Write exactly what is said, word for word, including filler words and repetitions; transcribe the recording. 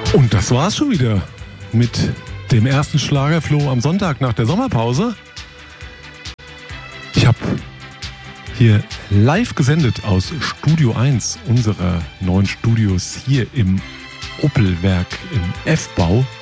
Und das war's schon wieder mit dem ersten Schlagerfloh am Sonntag nach der Sommerpause. Ich habe hier live gesendet aus Studio eins unserer neuen Studios hier im Opelwerk im F-Bau.